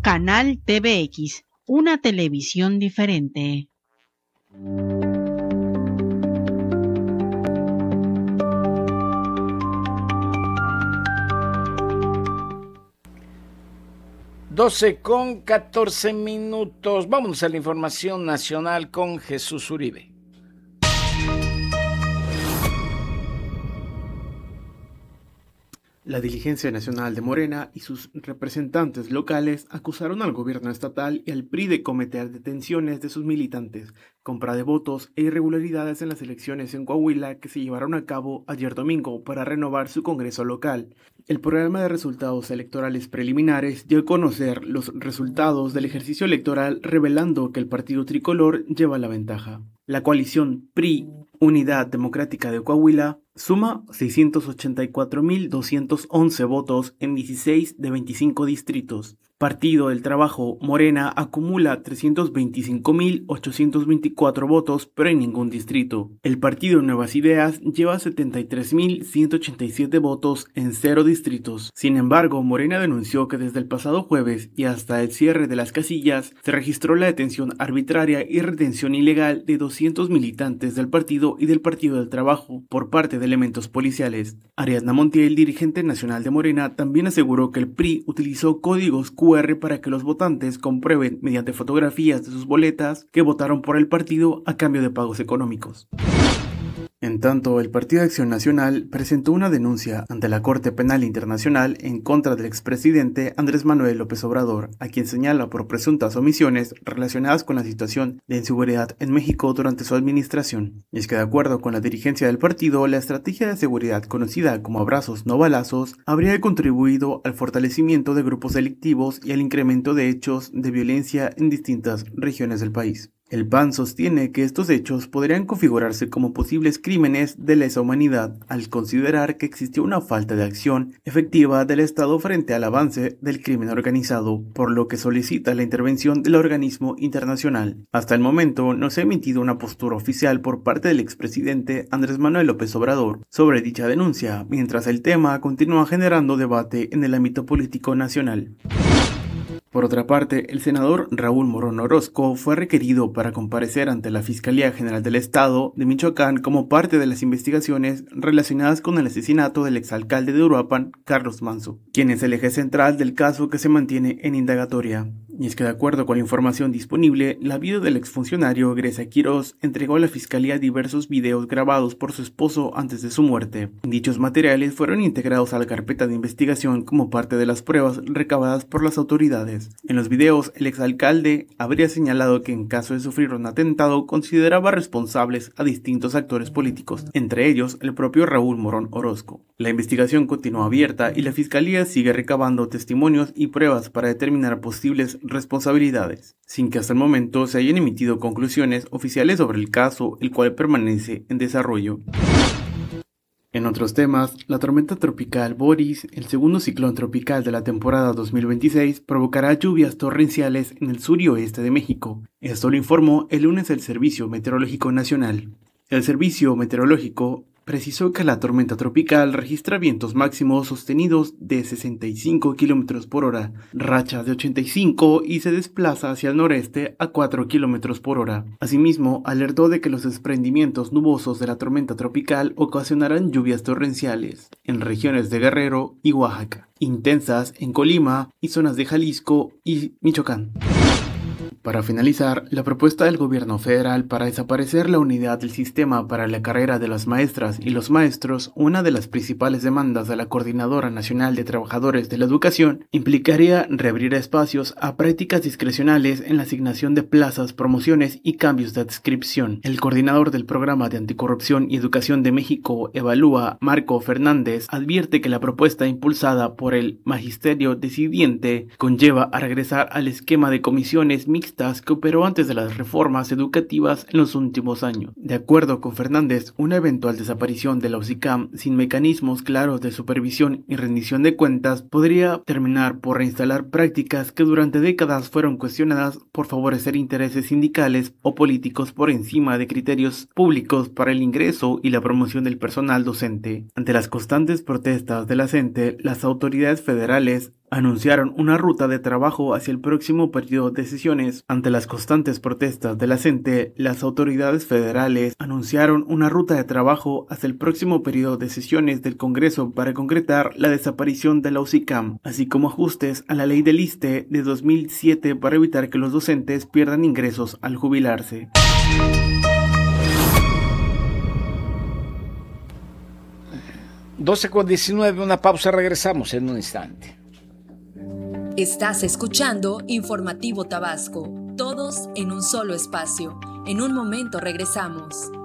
Canal TVX, una televisión diferente. Doce con 14 minutos. Vamos a la información nacional con Jesús Uribe. La dirigencia nacional de Morena y sus representantes locales acusaron al gobierno estatal y al PRI de cometer detenciones de sus militantes, compra de votos e irregularidades en las elecciones en Coahuila que se llevaron a cabo ayer domingo para renovar su congreso local. El programa de resultados electorales preliminares dio a conocer los resultados del ejercicio electoral, revelando que el partido tricolor lleva la ventaja. La coalición PRI, Unidad Democrática de Coahuila, suma 684.211 votos en 16 de 25 distritos. Partido del Trabajo, Morena, acumula 325.824 votos, pero en ningún distrito. El Partido Nuevas Ideas lleva 73.187 votos en 0 distritos. Sin embargo, Morena denunció que desde el pasado jueves y hasta el cierre de las casillas, se registró la detención arbitraria y retención ilegal de 200 militantes del partido y del Partido del Trabajo por parte de elementos policiales. Ariadna Montiel, dirigente nacional de Morena, también aseguró que el PRI utilizó códigos QR para que los votantes comprueben mediante fotografías de sus boletas que votaron por el partido a cambio de pagos económicos. En tanto, el Partido de Acción Nacional presentó una denuncia ante la Corte Penal Internacional en contra del expresidente Andrés Manuel López Obrador, a quien señala por presuntas omisiones relacionadas con la situación de inseguridad en México durante su administración. Y es que de acuerdo con la dirigencia del partido, la estrategia de seguridad conocida como abrazos no balazos habría contribuido al fortalecimiento de grupos delictivos y al incremento de hechos de violencia en distintas regiones del país. El PAN sostiene que estos hechos podrían configurarse como posibles crímenes de lesa humanidad al considerar que existió una falta de acción efectiva del Estado frente al avance del crimen organizado, por lo que solicita la intervención del organismo internacional. Hasta el momento no se ha emitido una postura oficial por parte del expresidente Andrés Manuel López Obrador sobre dicha denuncia, mientras el tema continúa generando debate en el ámbito político nacional. Por otra parte, el senador Raúl Morón Orozco fue requerido para comparecer ante la Fiscalía General del Estado de Michoacán como parte de las investigaciones relacionadas con el asesinato del exalcalde de Uruapan, Carlos Manzo, quien es el eje central del caso que se mantiene en indagatoria. Y es que de acuerdo con la información disponible, la viuda del exfuncionario Grecia Quirós entregó a la Fiscalía diversos videos grabados por su esposo antes de su muerte. Dichos materiales fueron integrados a la carpeta de investigación como parte de las pruebas recabadas por las autoridades. En los videos, el exalcalde habría señalado que en caso de sufrir un atentado consideraba responsables a distintos actores políticos, entre ellos el propio Raúl Morón Orozco. La investigación continúa abierta y la Fiscalía sigue recabando testimonios y pruebas para determinar posibles responsabilidades, sin que hasta el momento se hayan emitido conclusiones oficiales sobre el caso, el cual permanece en desarrollo. En otros temas, la tormenta tropical Boris, el segundo ciclón tropical de la temporada 2026, provocará lluvias torrenciales en el sur y oeste de México. Esto lo informó el lunes el Servicio Meteorológico Nacional. El Servicio Meteorológico precisó que la tormenta tropical registra vientos máximos sostenidos de 65 km por hora, rachas de 85 y se desplaza hacia el noreste a 4 km por hora. Asimismo, alertó de que los desprendimientos nubosos de la tormenta tropical ocasionarán lluvias torrenciales en regiones de Guerrero y Oaxaca, intensas en Colima y zonas de Jalisco y Michoacán. Para finalizar, la propuesta del gobierno federal para desaparecer la unidad del sistema para la carrera de las maestras y los maestros, una de las principales demandas de la Coordinadora Nacional de Trabajadores de la Educación, implicaría reabrir espacios a prácticas discrecionales en la asignación de plazas, promociones y cambios de adscripción. El coordinador del Programa de Anticorrupción y Educación de México, Evalúa, Marco Fernández, advierte que la propuesta impulsada por el magisterio decidiente conlleva a regresar al esquema de comisiones mixtas que operó antes de las reformas educativas en los últimos años. De acuerdo con Fernández, una eventual desaparición de la UCICAM sin mecanismos claros de supervisión y rendición de cuentas podría terminar por reinstalar prácticas que durante décadas fueron cuestionadas por favorecer intereses sindicales o políticos por encima de criterios públicos para el ingreso y la promoción del personal docente. Ante las constantes protestas de la CENTE, las autoridades federales anunciaron una ruta de trabajo hacia el próximo periodo de sesiones. Ante las constantes protestas de la CENTE, las autoridades federales anunciaron una ruta de trabajo hacia el próximo periodo de sesiones del Congreso para concretar la desaparición de la UCICAM, así como ajustes a la ley del ISSSTE de 2007 para evitar que los docentes pierdan ingresos al jubilarse. 12:19, una pausa, regresamos en un instante. Estás escuchando Informativo Tabasco, todos en un solo espacio. En un momento regresamos.